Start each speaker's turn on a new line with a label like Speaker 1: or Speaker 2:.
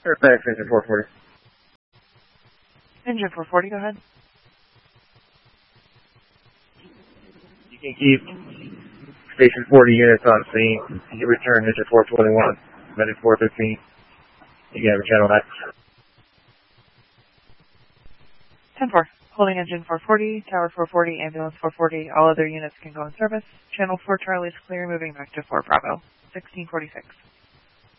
Speaker 1: Fairfax, engine 440.
Speaker 2: Engine 440, go ahead.
Speaker 1: You can keep station 40 units on scene. You return engine 421, medic 415. You can have a channel 9.
Speaker 2: 10-4. Holding engine 440, tower 440, ambulance 440. All other units can go in service. Channel 4 Charlie is clear, moving back to 4 Bravo. 1646.